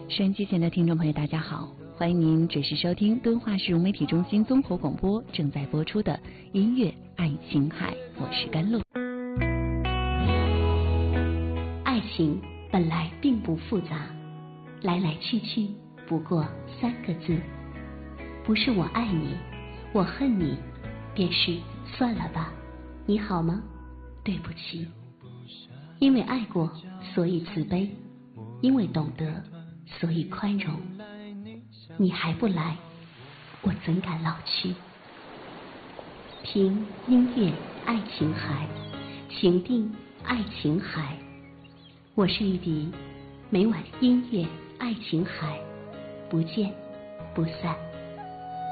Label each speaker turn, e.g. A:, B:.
A: 收音机前的听众朋友大家好，欢迎您准时收听敦化市融媒体中心综合广播正在播出的音乐爱琴海，我是甘露。
B: 爱情本来并不复杂，来来去去不过3个字，不是我爱你，我恨你，便是算了吧，你好吗？对不起。因为爱过，所以慈悲；因为懂得，所以宽容。你还不来，我怎敢老去？听音乐爱琴海，情定爱琴海。我是玉笛，每晚音乐爱琴海，不见不散。